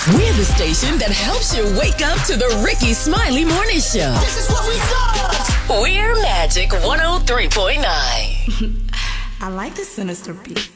We're the station that helps you wake up to the Ricky Smiley Morning Show. This is what we do. We're Magic 103.9. I like the sinister beat.